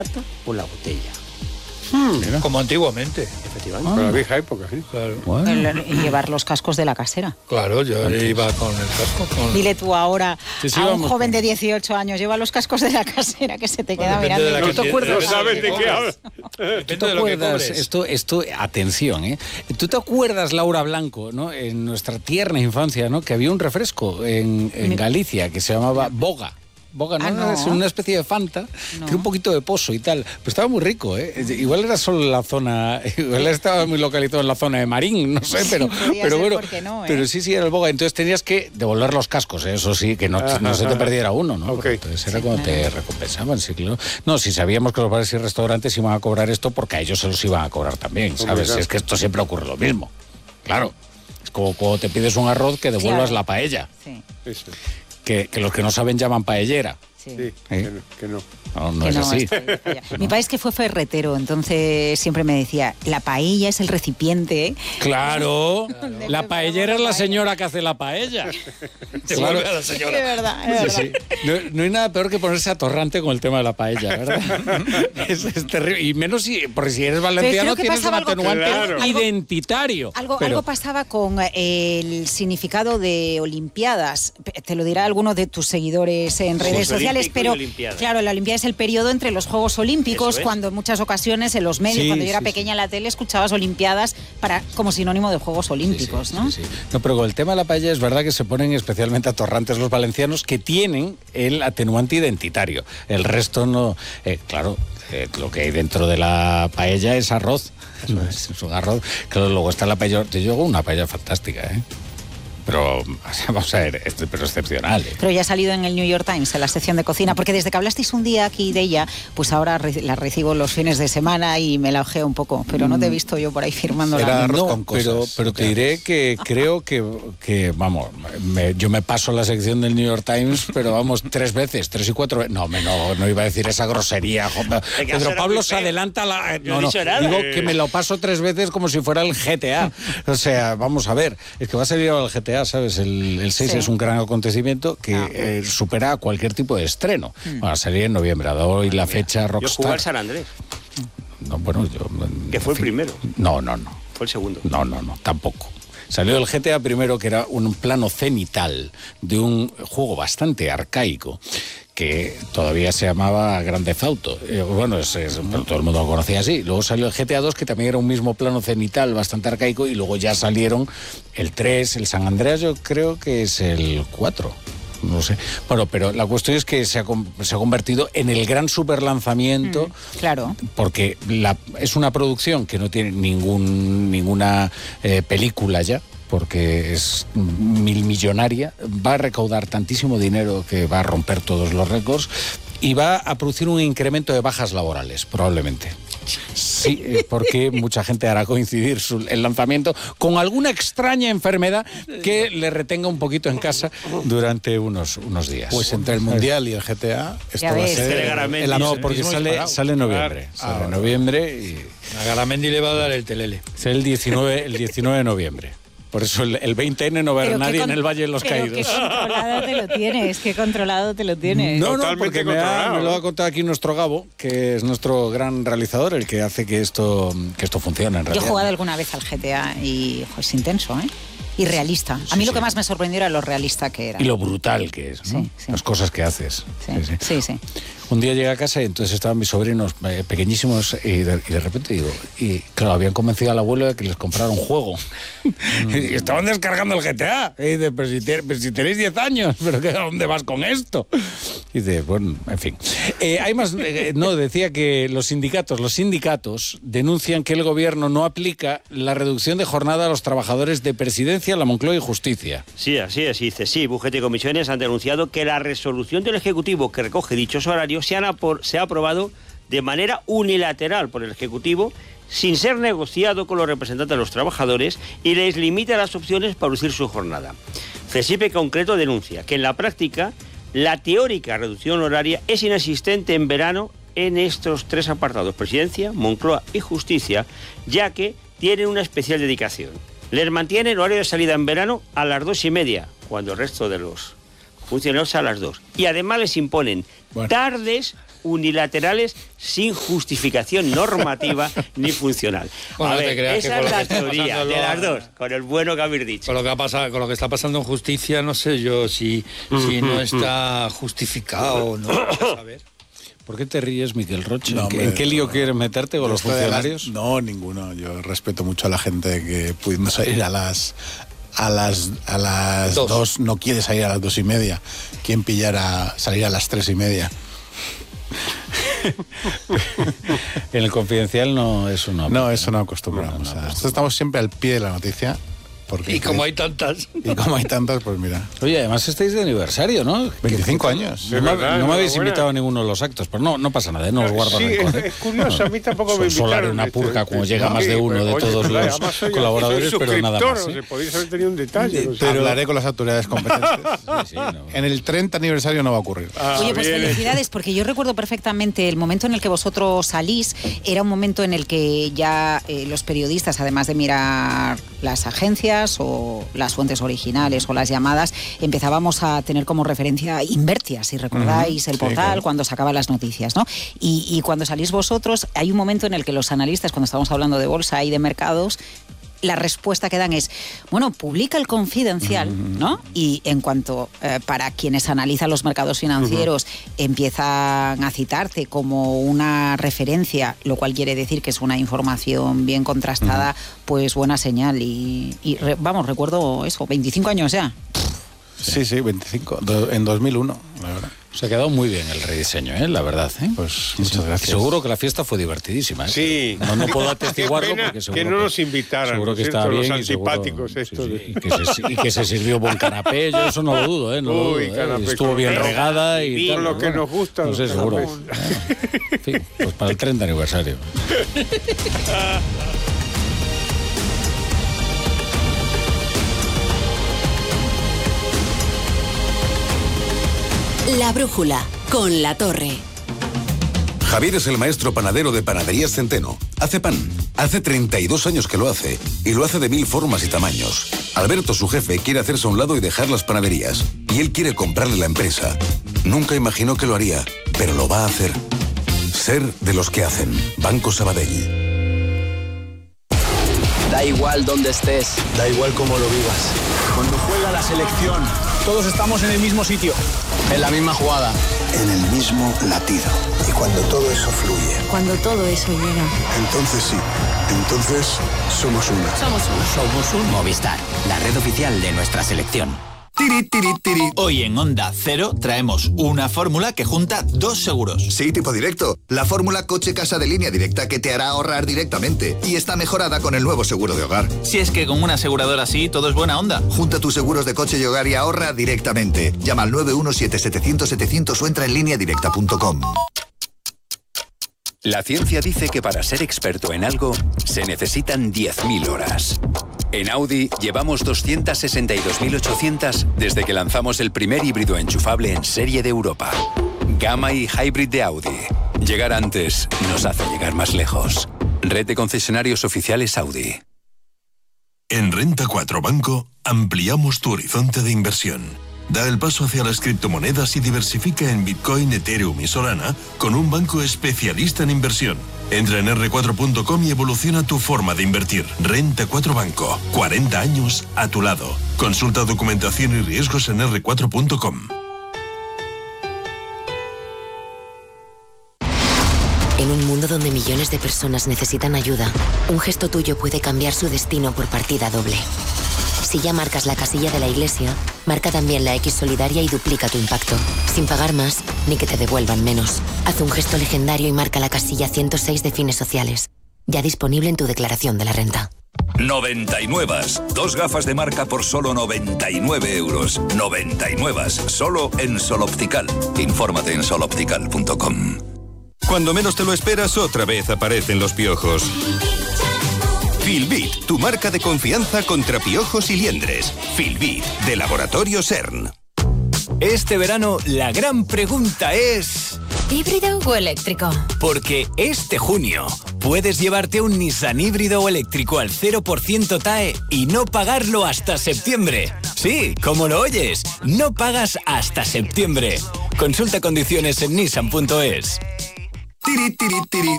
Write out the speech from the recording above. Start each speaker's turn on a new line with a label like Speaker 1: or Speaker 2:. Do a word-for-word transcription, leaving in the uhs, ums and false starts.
Speaker 1: o la botella.
Speaker 2: Hmm, como antiguamente.
Speaker 1: Efectivamente.
Speaker 3: Ah. Para la vieja época, ¿sí?
Speaker 2: Claro.
Speaker 4: Bueno. El, y llevar los cascos de la casera.
Speaker 2: Claro, yo Antes. iba con el casco. Con...
Speaker 4: Dile tú ahora
Speaker 3: sí, sí,
Speaker 4: a un
Speaker 3: vamos,
Speaker 4: joven
Speaker 3: con...
Speaker 4: de dieciocho años, lleva los cascos de la casera que se te queda
Speaker 2: bueno,
Speaker 4: mirando.
Speaker 2: De
Speaker 3: ¿No te acuerdas? No sabes de qué hablas.
Speaker 1: ¿Tú te acuerdas? Esto, esto, atención, ¿eh? ¿Tú te acuerdas, Laura Blanco, ¿no? En nuestra tierna infancia, ¿no? Que había un refresco en, en Galicia que se llamaba Boga. Boga, ¿no? Ah, no. Es una especie de Fanta, no. que un poquito de pozo y tal. Pero estaba muy rico, ¿eh? Igual era solo la zona, igual estaba muy localizado en la zona de Marín, no sé, pero,
Speaker 4: sí,
Speaker 1: pero bueno.
Speaker 4: No, ¿eh?
Speaker 1: Pero sí, sí, era el Boga. Entonces tenías que devolver los cascos, ¿eh? Eso sí, que no, ah, no se te perdiera uno, ¿no?
Speaker 3: Okay.
Speaker 1: Entonces era sí, cuando claro. te recompensaban, sí, claro. No, si sabíamos que los bares y restaurantes iban a cobrar esto porque a ellos se los iban a cobrar también, ¿sabes? Oh, es que esto siempre ocurre lo mismo. Claro. Es como cuando te pides un arroz que devuelvas claro. la paella.
Speaker 4: Sí.
Speaker 3: Eso.
Speaker 1: Que, que los que no saben llaman paellera.
Speaker 4: Sí,
Speaker 3: sí ¿Eh? que no. Que no.
Speaker 1: No, no
Speaker 4: que
Speaker 1: es
Speaker 4: no,
Speaker 1: así.
Speaker 4: No. Mi país que fue ferretero, entonces siempre me decía, la paella es el recipiente. ¿eh?
Speaker 1: Claro, claro. La paellera es la señora que hace la paella.
Speaker 2: Te vuelve a la señora.
Speaker 4: Es verdad, es verdad.
Speaker 1: Sí, sí. No, no hay nada peor que ponerse atorrante con el tema de la paella, ¿verdad? es, es terrible. Y menos si, porque si eres valenciano tienes un atenuante
Speaker 3: claro.
Speaker 1: identitario.
Speaker 4: Algo,
Speaker 1: pero...
Speaker 4: algo pasaba con el significado de Olimpiadas. Te lo dirá alguno de tus seguidores en redes
Speaker 1: sí,
Speaker 4: sociales, pero claro, la Olimpiada es el periodo entre los Juegos Olímpicos, es. cuando en muchas ocasiones en los medios, sí, cuando yo era sí, pequeña sí. en la tele, escuchabas Olimpiadas para como sinónimo de Juegos Olímpicos, sí, sí, ¿no?
Speaker 1: Sí, sí. No, pero con el tema de la paella es verdad que se ponen especialmente atorrantes los valencianos que tienen el atenuante identitario. El resto no... Eh, claro, eh, lo que hay dentro de la paella es arroz. Eso es. Es un arroz. Claro, luego está la paella... Yo hago una paella fantástica, ¿eh? Pero, vamos a ver, pero excepcional. ¿eh?
Speaker 4: Pero ya ha salido en el New York Times, en la sección de cocina, porque desde que hablasteis un día aquí de ella, pues ahora re- la recibo los fines de semana y me la ojeo un poco, pero no te he visto yo por ahí firmándola.
Speaker 1: Era arroz no, con cosas. Pero, pero te diré que creo que, que vamos, me, yo me paso la sección del New York Times, pero vamos, tres veces, tres y cuatro veces. No, me, no, no iba a decir esa grosería. Pedro Pablo se adelanta la... No, no, digo que me lo paso tres veces como si fuera el G T A. O sea, vamos a ver, es que va a salir el G T A, ¿sabes? El, el seis sí. es un gran acontecimiento que ah, eh, supera cualquier tipo de estreno. Mm. Va a salir en noviembre, a hoy la fecha Rockstar.
Speaker 5: Yo jugué al San Andrés.
Speaker 1: No, bueno, yo...
Speaker 5: Que fue el primero.
Speaker 1: No, no, no.
Speaker 5: Fue el segundo.
Speaker 1: No, no, no, tampoco. Salió el G T A primero, que era un plano cenital de un juego bastante arcaico que todavía se llamaba Grand Theft Auto. Eh, bueno, es, es, pero todo el mundo lo conocía así. Luego salió el G T A dos, que también era un mismo plano cenital bastante arcaico, y luego ya salieron el tres, el San Andreas, yo creo que es el cuatro. No sé. Bueno, pero la cuestión es que se ha, se ha convertido en el gran superlanzamiento.
Speaker 4: Mm, claro.
Speaker 1: Porque la, es una producción que no tiene ningún, ninguna eh, película ya, porque es mil millonaria, va a recaudar tantísimo dinero que va a romper todos los récords y va a producir un incremento de bajas laborales, probablemente. Sí, porque mucha gente hará coincidir su, el lanzamiento con alguna extraña enfermedad que le retenga un poquito en casa durante unos, unos días.
Speaker 3: Pues entre el Mundial y el G T A, esto va a ser...
Speaker 1: El, no, porque sale, sale en noviembre. Ah, sale en noviembre y...
Speaker 2: A Garamendi le va a dar el telele.
Speaker 1: Es el diecinueve, el diecinueve de noviembre. Por eso el, el veinte ene no va a haber nadie con, en el Valle de los
Speaker 4: pero
Speaker 1: Caídos.
Speaker 4: Qué controlado te lo tienes, qué controlado te lo tienes.
Speaker 1: No, no, porque me, ha, me lo ha contado aquí nuestro Gabo, que es nuestro gran realizador, el que hace que esto, que esto funcione en realidad.
Speaker 4: Yo he jugado alguna vez al G T A y jo, es intenso, ¿eh? Y realista. A mí sí, lo que sí. más me sorprendió era lo realista que era.
Speaker 1: Y lo brutal que es, ¿no?
Speaker 4: Sí, sí.
Speaker 1: Las cosas que haces.
Speaker 4: Sí, sí, sí. sí.
Speaker 1: Un día llegué a casa y entonces estaban mis sobrinos eh, pequeñísimos y de, y de repente digo, y claro, habían convencido al abuelo de que les comprara un juego. Mm. Y estaban descargando el G T A. Y dice, pero si, te, pero si tenéis diez años, ¿pero qué, a dónde vas con esto? Y dice, bueno, en fin. Eh, hay más, eh, no, decía que los sindicatos, los sindicatos denuncian que el gobierno no aplica la reducción de jornada a los trabajadores de Presidencia, la Moncloa y Justicia.
Speaker 5: Sí, así es. Dice, sí, U G T y comisiones han denunciado que la resolución del Ejecutivo que recoge dichos horarios se, han apor- se ha aprobado de manera unilateral por el Ejecutivo, sin ser negociado con los representantes de los trabajadores, y les limita las opciones para reducir su jornada. CESIP en concreto denuncia que en la práctica la teórica reducción horaria es inexistente en verano en estos tres apartados, Presidencia, Moncloa y Justicia, ya que tienen una especial dedicación. Les mantiene el horario de salida en verano a las dos y media, cuando el resto de los funcionarios a las dos. Y además les imponen bueno. tardes unilaterales sin justificación normativa ni funcional.
Speaker 2: Bueno,
Speaker 5: a
Speaker 2: no
Speaker 5: ver,
Speaker 2: te creas
Speaker 5: esa
Speaker 2: que
Speaker 5: es la teoría de las dos, con el bueno que habéis dicho.
Speaker 2: Con lo que ha pasado, con lo que está pasando en justicia, no sé yo si, si no está justificado o no. A ver.
Speaker 1: ¿Por qué te ríes, Miquel Roche?
Speaker 3: No,
Speaker 1: ¿En,
Speaker 3: hombre,
Speaker 1: ¿En qué lío quieres meterte con los funcionarios?
Speaker 3: Las, no, ninguno. Yo respeto mucho a la gente que pudiendo salir a las a las a las dos, dos no quiere salir a las dos y media. ¿Quién pillara salir a las tres y media?
Speaker 1: En el Confidencial no es una.
Speaker 3: No, eso no acostumbramos. No, no, no, estamos siempre al pie de la noticia. Porque
Speaker 2: y como hay tantas.
Speaker 3: Y como hay tantas, pues mira.
Speaker 1: Oye, además estáis de aniversario, ¿no?
Speaker 3: veinticinco años.
Speaker 1: No, verdad, no me habéis invitado a ninguno de los actos, pero no, no pasa nada, ¿eh? No os guardo
Speaker 3: sí,
Speaker 1: rencor.
Speaker 3: Es, es curioso, a mí tampoco me invitaron.
Speaker 1: Solo haré una purga, como llega más de uno de todos los colaboradores, pero nada más.
Speaker 3: ¿eh? Podéis haber tenido un detalle.
Speaker 1: Pero
Speaker 3: hablaré con las autoridades competentes. Sí, sí, no. En el treinta aniversario no va a ocurrir.
Speaker 4: Ah, Oye, pues bien. Felicidades, porque yo recuerdo perfectamente el momento en el que vosotros salís. Era un momento en el que ya eh, los periodistas, además de mirar las agencias o las fuentes originales o las llamadas, empezábamos a tener como referencia Invertia, si recordáis, uh-huh. el portal, sí, claro. cuando sacaba las noticias, ¿no? Y, y cuando salís vosotros, hay un momento en el que los analistas, cuando estamos hablando de bolsa y de mercados, la respuesta que dan es, bueno, publica el Confidencial, ¿no? Y en cuanto, eh, para quienes analizan los mercados financieros, uh-huh. empiezan a citarte como una referencia, lo cual quiere decir que es una información bien contrastada, uh-huh. pues buena señal. Y, y re, vamos, recuerdo eso, veinticinco años ya.
Speaker 3: Sí, sí, veinticinco, do, en dos mil uno, la verdad.
Speaker 1: Se ha quedado muy bien el rediseño, ¿eh? La verdad, ¿eh?
Speaker 3: Pues
Speaker 1: sí,
Speaker 3: muchas gracias.
Speaker 1: Seguro que la fiesta fue divertidísima, ¿eh?
Speaker 3: Sí.
Speaker 1: No, no puedo atestiguarlo porque seguro
Speaker 3: que no nos invitaran.
Speaker 1: Seguro que estaba bien.
Speaker 3: Los antipáticos
Speaker 1: y, seguro,
Speaker 3: estos.
Speaker 1: Sí, sí, y, que se, y que se sirvió buen canapé, yo eso no lo dudo, ¿eh? No lo
Speaker 3: Uy,
Speaker 1: dudo, ¿eh? Estuvo bien regada y
Speaker 3: con
Speaker 1: tal.
Speaker 3: lo que bueno, nos gusta.
Speaker 1: No sé, seguro. En fin, pues para el treinta aniversario.
Speaker 6: La brújula, con La Torre.
Speaker 7: Javier es el maestro panadero de Panaderías Centeno. Hace pan. Hace treinta y dos años que lo hace. Y lo hace de mil formas y tamaños. Alberto, su jefe, quiere hacerse a un lado y dejar las panaderías. Y él quiere comprarle la empresa. Nunca imaginó que lo haría, pero lo va a hacer. Ser de los que hacen. Banco Sabadell.
Speaker 8: Da igual dónde estés.
Speaker 9: Da igual cómo lo vivas.
Speaker 8: Cuando juega la selección, todos estamos en el mismo sitio. En la misma jugada.
Speaker 10: En el mismo latido. Y cuando todo eso fluye.
Speaker 11: Cuando todo eso llega.
Speaker 10: Entonces sí. Entonces somos una.
Speaker 11: Somos una.
Speaker 12: Somos un Movistar, la red oficial de nuestra selección.
Speaker 13: Tiri, tiri, tiri. Hoy en Onda Cero traemos una fórmula que junta dos seguros.
Speaker 14: Sí, tipo directo. La fórmula coche-casa de línea directa que te hará ahorrar directamente. Y está mejorada con el nuevo seguro de hogar.
Speaker 13: Si es que con una aseguradora así todo es buena onda.
Speaker 14: Junta tus seguros de coche y hogar y ahorra directamente. Llama al nueve uno siete, setecientos, setecientos o entra en línea directa punto com.
Speaker 15: La ciencia dice que para ser experto en algo se necesitan diez mil horas. En Audi llevamos doscientas sesenta y dos mil ochocientas desde que lanzamos el primer híbrido enchufable en serie de Europa. Gamma y Hybrid de Audi. Llegar antes nos hace llegar más lejos. Red de concesionarios oficiales Audi.
Speaker 16: En Renta cuatro Banco ampliamos tu horizonte de inversión. Da el paso hacia las criptomonedas y diversifica en Bitcoin, Ethereum y Solana con un banco especialista en inversión. Entra en erre cuatro punto com y evoluciona tu forma de invertir. Renta cuatro Banco. cuarenta años a tu lado. Consulta documentación y riesgos en erre cuatro punto com.
Speaker 6: En un mundo donde millones de personas necesitan ayuda, un gesto tuyo puede cambiar su destino por partida doble. Si ya marcas la casilla de la iglesia, marca también la X solidaria y duplica tu impacto, sin pagar más ni que te devuelvan menos. Haz un gesto legendario y marca la casilla ciento seis de Fines Sociales, ya disponible en tu declaración de la renta.
Speaker 17: noventa y nueve. Dos gafas de marca por solo noventa y nueve euros. noventa y nueve. Solo en Sol Optical. Infórmate en sol optical punto com.
Speaker 18: Cuando menos te lo esperas, otra vez aparecen los piojos. Filbit, tu marca de confianza contra piojos y liendres. Filbit, de Laboratorio CERN.
Speaker 19: Este verano, la gran pregunta es...
Speaker 11: ¿híbrido o eléctrico?
Speaker 19: Porque este junio, puedes llevarte un Nissan híbrido o eléctrico al cero por ciento T A E y no pagarlo hasta septiembre. Sí, como lo oyes, no pagas hasta septiembre. Consulta condiciones en nissan punto es.
Speaker 14: Tiri, tiri, tiri.